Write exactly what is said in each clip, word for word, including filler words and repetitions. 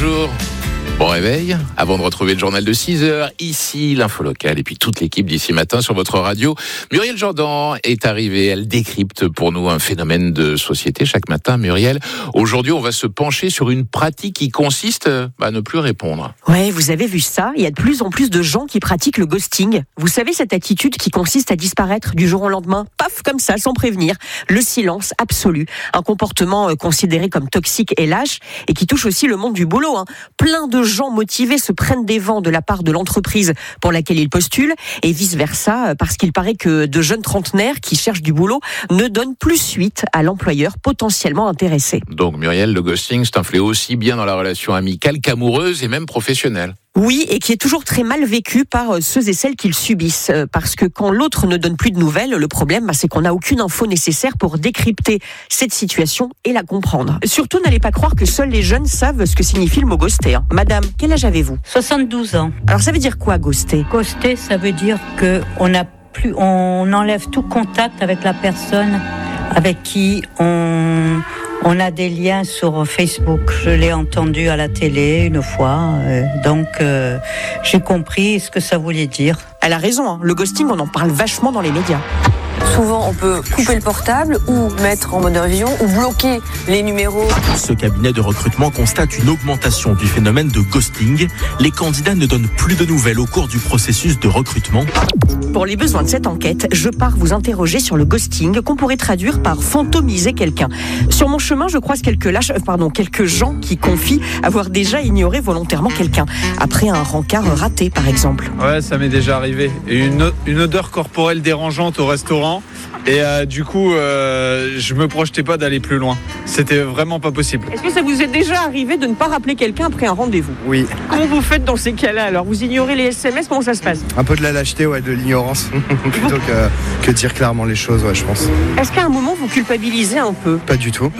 bonjour. Bon réveil, avant de retrouver le journal de six heures, ici l'info locale et puis toute l'équipe d'ici matin sur votre radio. Muriel Jourdan est arrivée, elle décrypte pour nous un phénomène de société chaque matin. Muriel, aujourd'hui on va se pencher sur une pratique qui consiste à ne plus répondre. Ouais, vous avez vu ça, il y a de plus en plus de gens qui pratiquent le ghosting. Vous savez cette attitude qui consiste à disparaître du jour au lendemain, paf comme ça, sans prévenir. Le silence absolu, un comportement considéré comme toxique et lâche et qui touche aussi le monde du boulot. Hein. Plein de gens motivés se prennent des vents de la part de l'entreprise pour laquelle ils postulent et vice-versa, parce qu'il paraît que de jeunes trentenaires qui cherchent du boulot ne donnent plus suite à l'employeur potentiellement intéressé. Donc Muriel, le ghosting, c'est un fléau aussi bien dans la relation amicale qu'amoureuse et même professionnelle. Oui, et qui est toujours très mal vécu par ceux et celles qui le subissent. Parce que quand l'autre ne donne plus de nouvelles, le problème, c'est qu'on n'a aucune info nécessaire pour décrypter cette situation et la comprendre. Surtout, n'allez pas croire que seuls les jeunes savent ce que signifie le mot ghoster. Hein. Madame, quel âge avez-vous ? soixante-douze ans. Alors, ça veut dire quoi, ghoster ? Ghoster, ça veut dire que on a plus, on enlève tout contact avec la personne avec qui on... On a des liens sur Facebook. Je l'ai entendu à la télé une fois. Euh, donc, euh, j'ai compris ce que ça voulait dire. Elle a raison. Hein. Le ghosting, on en parle vachement dans les médias. Souvent, on peut couper le portable ou mettre en mode avion ou bloquer les numéros. Ce cabinet de recrutement constate une augmentation du phénomène de ghosting. Les candidats ne donnent plus de nouvelles au cours du processus de recrutement. Pour les besoins de cette enquête, je pars vous interroger sur le ghosting, qu'on pourrait traduire par fantomiser quelqu'un. Sur mon chemin, je croise quelques lâches, pardon, quelques gens qui confient avoir déjà ignoré volontairement quelqu'un, après un rencard raté, par exemple. Ouais, ça m'est déjà arrivé. Et une, une odeur corporelle dérangeante au restaurant. Et euh, du coup, euh, je me projetais pas d'aller plus loin. C'était vraiment pas possible. Est-ce que ça vous est déjà arrivé de ne pas rappeler quelqu'un après un rendez-vous ? Oui. Comment vous faites dans ces cas-là ? Alors, vous ignorez les S M S, comment ça se passe ? Un peu de la lâcheté, ouais, de l'ignorance, plutôt que, que dire clairement les choses, ouais, je pense. Est-ce qu'à un moment, vous culpabilisez un peu ? Pas du tout.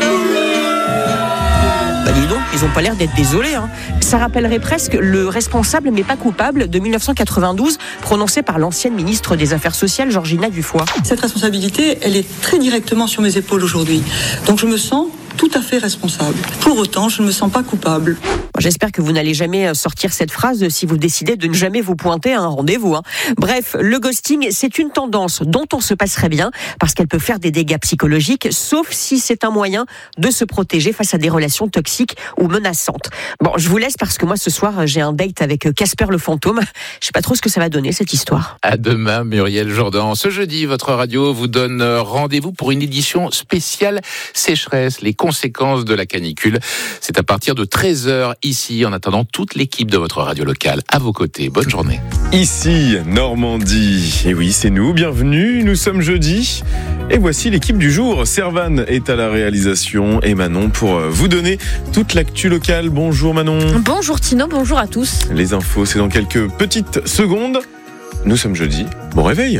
Bah dis donc, ils ont pas l'air d'être désolés. Hein. Ça rappellerait presque le responsable mais pas coupable de dix-neuf cent quatre-vingt-douze, prononcé par l'ancienne ministre des Affaires sociales, Georgina Dufoy. Cette responsabilité, elle est très directement sur mes épaules aujourd'hui. Donc je me sens tout à fait responsable. Pour autant, je ne me sens pas coupable. J'espère que vous n'allez jamais sortir cette phrase si vous décidez de ne jamais vous pointer à un rendez-vous. Hein. Bref, le ghosting, c'est une tendance dont on se passerait bien parce qu'elle peut faire des dégâts psychologiques, sauf si c'est un moyen de se protéger face à des relations toxiques ou menaçantes. Bon, je vous laisse parce que moi, ce soir, j'ai un date avec Casper le fantôme. Je sais pas trop ce que ça va donner, cette histoire. À demain, Muriel Jourdan. Ce jeudi, votre radio vous donne rendez-vous pour une édition spéciale sécheresse, les conséquences de la canicule. C'est à partir de treize heures ici. En attendant, toute l'équipe de votre radio locale à vos côtés. Bonne journée. Ici, Normandie. Et oui, c'est nous. Bienvenue. Nous sommes jeudi. Et voici l'équipe du jour. Servan est à la réalisation et Manon pour vous donner toute l'actu locale. Bonjour Manon. Bonjour Tino, bonjour à tous. Les infos, c'est dans quelques petites secondes. Nous sommes jeudi. Bon réveil.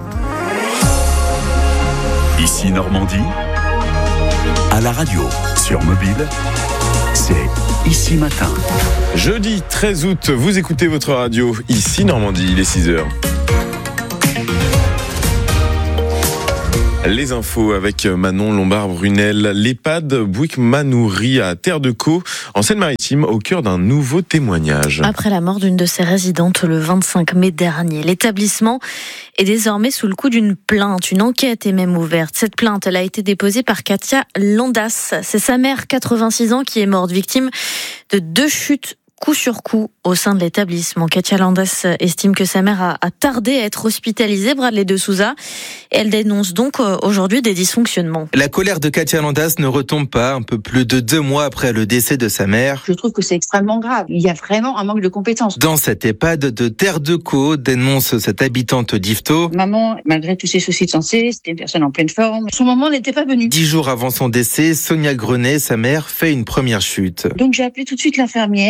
Ici Normandie. À la radio, sur mobile, c'est Ici Matin. Jeudi treize août, vous écoutez votre radio. Ici Normandie, il est six heures. Les infos avec Manon Lombard-Brunel. L'EHPAD Bouic-Manoury à Terre-de-Caux, en Seine-Maritime, au cœur d'un nouveau témoignage. Après la mort d'une de ses résidentes le vingt-cinq mai dernier, l'établissement est désormais sous le coup d'une plainte. Une enquête est même ouverte. Cette plainte, elle a été déposée par Katia Landas. C'est sa mère, quatre-vingt-six ans, qui est morte victime de deux chutes coup sur coup au sein de l'établissement. Katia Landas estime que sa mère a, a tardé à être hospitalisée, Bradley de Souza. Elle dénonce donc aujourd'hui des dysfonctionnements. La colère de Katia Landas ne retombe pas un peu plus de deux mois après le décès de sa mère. Je trouve que c'est extrêmement grave. Il y a vraiment un manque de compétences. Dans cette EHPAD de Terre-de-Caux, dénonce cette habitante d'Yvetot. Maman, malgré tous ses soucis de santé, c'était une personne en pleine forme. Son maman n'était pas venue. Dix jours avant son décès, Sonia Grenet, sa mère, fait une première chute. Donc j'ai appelé tout de suite l'infirmière. Euh,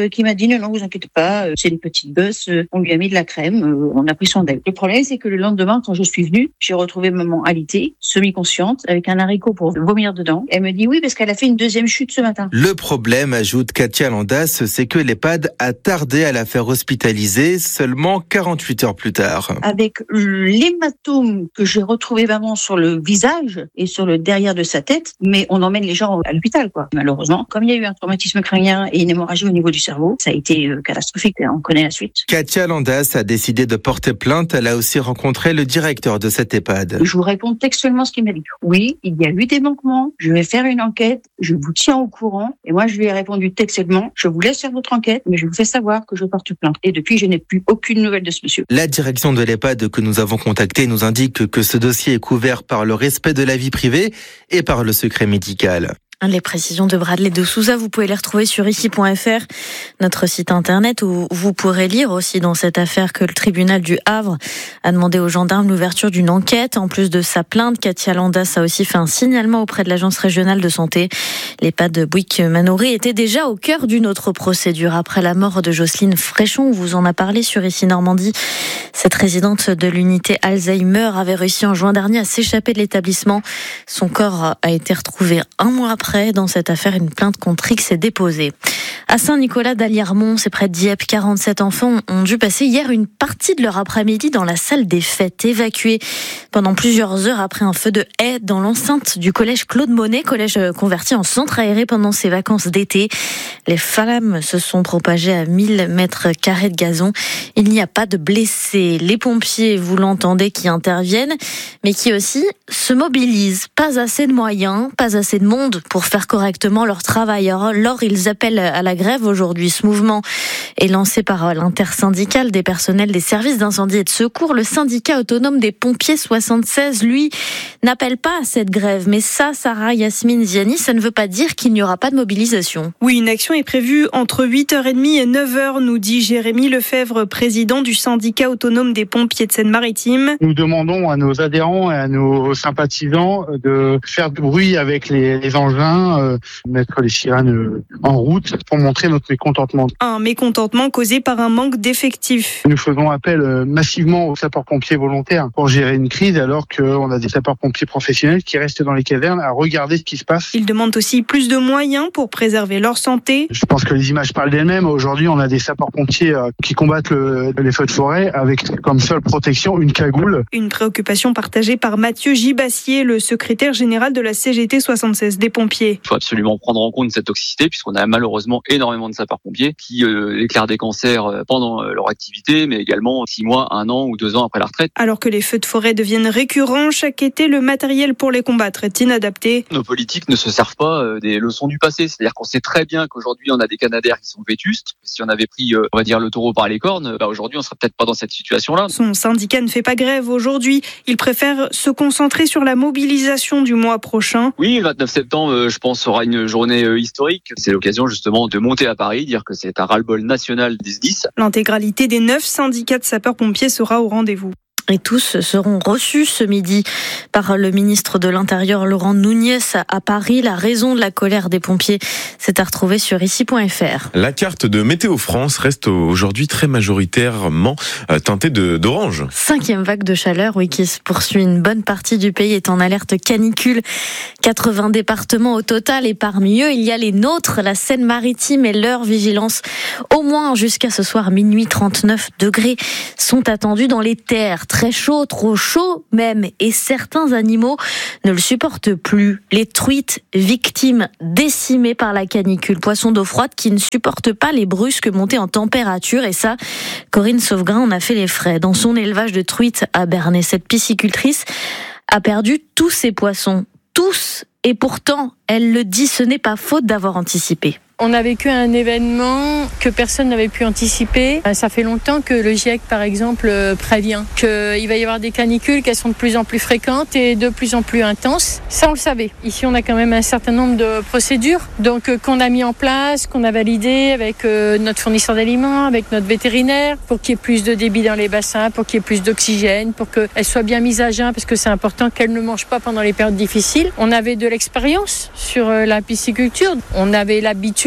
euh, qui m'a dit non, non, vous inquiétez pas, euh, c'est une petite bosse, euh, on lui a mis de la crème, euh, on a pris soin d'elle. Le problème, c'est que le lendemain, quand je suis venue, j'ai retrouvé maman alitée, semi-consciente, avec un haricot pour vomir dedans. Elle me dit oui, parce qu'elle a fait une deuxième chute ce matin. Le problème, ajoute Katia Landas, c'est que l'EHPAD a tardé à la faire hospitaliser seulement quarante-huit heures plus tard. Avec l'hématome que j'ai retrouvé vraiment sur le visage et sur le derrière de sa tête, mais on emmène les gens à l'hôpital, quoi. Malheureusement, comme il y a eu un traumatisme crânien et une hémorragie au niveau du cerveau, ça a été euh, catastrophique. On connaît la suite. Katia Landas a décidé de porter plainte. Elle a aussi rencontré le directeur de cette EHPAD. Je vous réponds textuellement ce qu'il m'a dit. Oui, il y a eu des manquements. Je vais faire une enquête. Je vous tiens au courant. Et moi, je lui ai répondu textuellement. Je vous laisse faire votre enquête, mais je vous fais savoir que je porte plainte. Et depuis, je n'ai plus aucune nouvelle de ce monsieur. La direction de l'EHPAD que nous avons contactée nous indique que ce dossier est couvert par le respect de la vie privée et par le secret médical. Les précisions de Bradley de Souza, vous pouvez les retrouver sur ici point f r, notre site internet, où vous pourrez lire aussi dans cette affaire que le tribunal du Havre a demandé aux gendarmes l'ouverture d'une enquête. En plus de sa plainte, Katia Landas a aussi fait un signalement auprès de l'agence régionale de santé. L'EHPAD de Bouygues-Manory était déjà au cœur d'une autre procédure après la mort de Jocelyne Fréchon. On vous en a parlé sur Ici Normandie. Cette résidente de l'unité Alzheimer avait réussi en juin dernier à s'échapper de l'établissement. Son corps a été retrouvé un mois après. Dans cette affaire, une plainte contre X est déposée. À Saint-Nicolas d'Aliermont, c'est près de Dieppe, quarante-sept enfants ont dû passer hier une partie de leur après-midi dans la salle des fêtes, évacués pendant plusieurs heures après un feu de haie dans l'enceinte du collège Claude Monet, collège converti en centre aéré pendant ses vacances d'été. Les flammes se sont propagées à mille mètres carrés de gazon. Il n'y a pas de blessés. Les pompiers, vous l'entendez, qui interviennent, mais qui aussi se mobilisent. Pas assez de moyens, pas assez de monde pour faire correctement leur travail. Alors, ils appellent à la grève aujourd'hui. Ce mouvement est lancé par l'intersyndicale des personnels des services d'incendie et de secours. Le syndicat autonome des pompiers soixante-seize, lui, n'appelle pas à cette grève. Mais ça, Sarah Yasmine Ziani, ça ne veut pas dire qu'il n'y aura pas de mobilisation. Oui, une action est prévue entre huit heures trente et neuf heures, nous dit Jérémy Lefebvre, président du syndicat autonome des pompiers de Seine-Maritime. Nous demandons à nos adhérents et à nos sympathisants de faire du bruit avec les, les engins, euh, mettre les sirènes en route pour montrer notre mécontentement. Un mécontentement causé par un manque d'effectifs. Nous faisons appel massivement aux sapeurs-pompiers volontaires pour gérer une crise alors qu'on a des sapeurs-pompiers professionnels qui restent dans les casernes à regarder ce qui se passe. Ils demandent aussi plus de moyens pour préserver leur santé. Je pense que les images parlent d'elles-mêmes. Aujourd'hui, on a des sapeurs-pompiers qui combattent le, les feux de forêt avec comme seule protection une cagoule. Une préoccupation partagée par Mathieu Gibassier, le secrétaire général de la C G T soixante-seize des pompiers. Il faut absolument prendre en compte cette toxicité puisqu'on a malheureusement énormément de sapeurs-pompiers qui euh, déclarent des cancers pendant euh, leur activité, mais également six mois, un an ou deux ans après la retraite. Alors que les feux de forêt deviennent récurrents, chaque été, le matériel pour les combattre est inadapté. Nos politiques ne se servent pas euh, des leçons du passé. C'est-à-dire qu'on sait très bien qu'aujourd'hui, on a des Canadaires qui sont vétustes. Si on avait pris, euh, on va dire, le taureau par les cornes, bah, aujourd'hui, on serait peut-être pas dans cette situation-là. Son syndicat ne fait pas grève aujourd'hui. Il préfère se concentrer sur la mobilisation du mois prochain. Oui, le vingt-neuf septembre, euh, je pense, sera une journée euh, historique. C'est l'occasion justement de monter à Paris, dire que c'est un ras-le-bol national des S D I S. L'intégralité des neuf syndicats de sapeurs-pompiers sera au rendez-vous. Et tous seront reçus ce midi par le ministre de l'Intérieur Laurent Nunez à Paris. La raison de la colère des pompiers, c'est à retrouver sur ici point f r. La carte de Météo France reste aujourd'hui très majoritairement teintée de, d'orange. Cinquième vague de chaleur, oui, qui se poursuit. Une bonne partie du pays est en alerte canicule. quatre-vingts départements au total et parmi eux, il y a les nôtres, la Seine-Maritime et leur vigilance. Au moins jusqu'à ce soir, minuit, trente-neuf degrés sont attendus dans les terres. Très chaud, trop chaud même, et certains animaux ne le supportent plus. Les truites, victimes décimées par la canicule, poissons d'eau froide qui ne supportent pas les brusques montées en température, et ça, Corinne Sauvegrain en a fait les frais. Dans son élevage de truites à Bernay, cette piscicultrice a perdu tous ses poissons, tous, et pourtant, elle le dit, ce n'est pas faute d'avoir anticipé. On a vécu un événement que personne n'avait pu anticiper. Ça fait longtemps que le GIEC, par exemple, prévient qu'il va y avoir des canicules, qu'elles sont de plus en plus fréquentes et de plus en plus intenses. Ça, on le savait. Ici, on a quand même un certain nombre de procédures donc qu'on a mis en place, qu'on a validées avec notre fournisseur d'aliments, avec notre vétérinaire, pour qu'il y ait plus de débit dans les bassins, pour qu'il y ait plus d'oxygène, pour qu'elles soient bien mises à jeun, parce que c'est important qu'elles ne mangent pas pendant les périodes difficiles. On avait de l'expérience sur la pisciculture. On avait l'habitude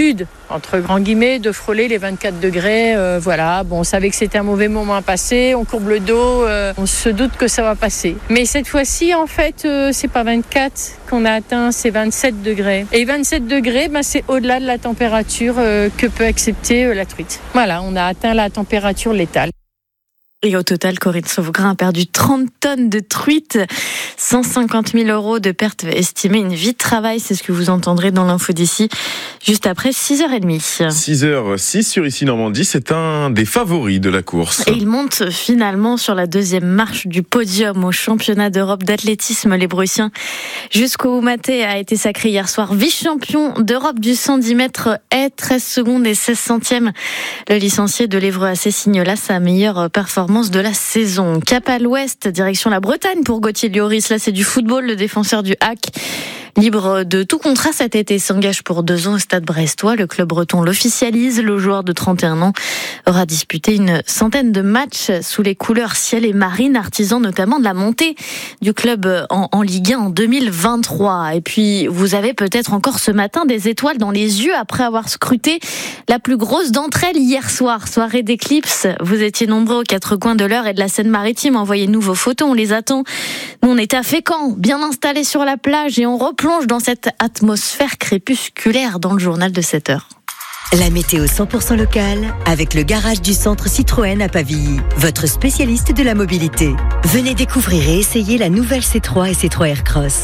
l'habitude, entre grands guillemets, de frôler les vingt-quatre degrés. Euh, voilà, bon, on savait que c'était un mauvais moment à passer, on courbe le dos, euh, on se doute que ça va passer. Mais cette fois-ci, en fait, euh, c'est pas vingt-quatre qu'on a atteint, c'est vingt-sept degrés. Et vingt-sept degrés, ben, c'est au-delà de la température euh, que peut accepter euh, la truite. Voilà, on a atteint la température létale. Et au total, Corinne Sauvegrain a perdu trente tonnes de truites, cent cinquante mille euros de pertes estimées, une vie de travail, c'est ce que vous entendrez dans l'info d'ici, juste après six heures trente. six heures six sur Ici Normandie, c'est un des favoris de la course. Et il monte finalement sur la deuxième marche du podium au championnat d'Europe d'athlétisme. Les Brussiens, Jusqu'au Oumaté a été sacré hier soir vice-champion d'Europe du cent dix mètres haies, treize secondes et seize centièmes. Le licencié de l'Évreux A C signe là sa meilleure performance de la saison. Cap à l'ouest, direction la Bretagne pour Gauthier Lloris. Là, c'est du football. Le défenseur du H A C, libre de tout contrat cet été, s'engage pour deux ans au Stade brestois. Le club breton l'officialise. Le joueur de trente et un ans aura disputé une centaine de matchs sous les couleurs ciel et marine, artisan notamment de la montée du club en, en Ligue un en deux mille vingt-trois. Et puis, vous avez peut-être encore ce matin des étoiles dans les yeux après avoir scruté la plus grosse d'entre elles hier soir. Soirée d'éclipse. Vous étiez nombreux aux quatre coins de l'Eure et de la Seine-Maritime. Envoyez-nous vos photos, on les attend. Nous, on est à Fécamp, bien installés sur la plage, et on replonge dans cette atmosphère crépusculaire dans le journal de sept heures. La météo cent pour cent locale avec le garage du centre Citroën à Pavilly, votre spécialiste de la mobilité. Venez découvrir et essayer la nouvelle C trois et C trois Aircross.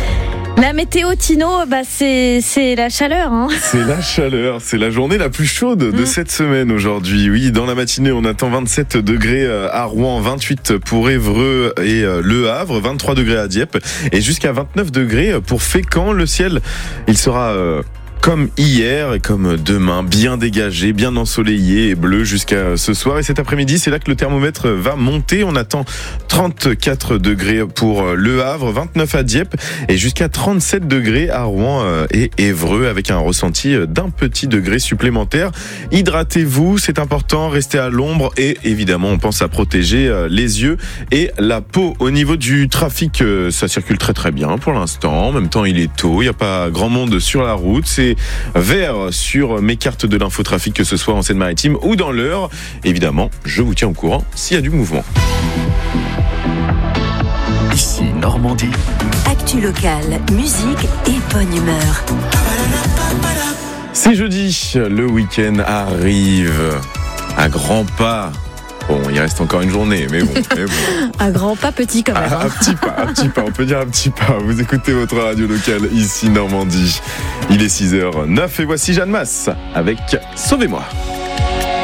La météo, Tino, bah c'est, c'est la chaleur. Hein. C'est la chaleur, c'est la journée la plus chaude de mmh. cette semaine aujourd'hui. Oui, dans la matinée, on attend vingt-sept degrés à Rouen, vingt-huit pour Évreux et Le Havre, vingt-trois degrés à Dieppe et jusqu'à vingt-neuf degrés pour Fécamp. Le ciel, il sera... Euh comme hier et comme demain, bien dégagé, bien ensoleillé et bleu jusqu'à ce soir. Et cet après-midi, c'est là que le thermomètre va monter. On attend trente-quatre degrés pour Le Havre, vingt-neuf à Dieppe et jusqu'à trente-sept degrés à Rouen et Évreux, avec un ressenti d'un petit degré supplémentaire. Hydratez-vous, c'est important, restez à l'ombre et évidemment, on pense à protéger les yeux et la peau. Au niveau du trafic, ça circule très très bien pour l'instant. En même temps, il est tôt, il n'y a pas grand monde sur la route. C'est vert sur mes cartes de l'infotrafic, que ce soit en Seine-Maritime ou dans l'Eure. Évidemment, je vous tiens au courant s'il y a du mouvement. Ici Normandie. Actu locale, musique et bonne humeur. C'est jeudi, le week-end arrive à grands pas. Bon, il reste encore une journée, mais bon. Mais bon. Un grand pas, petit quand même. Hein. Un petit pas, un petit pas, on peut dire un petit pas. Vous écoutez votre radio locale ici Normandie. Il est six heures zéro neuf et voici Jeanne Masse avec Sauvez-moi.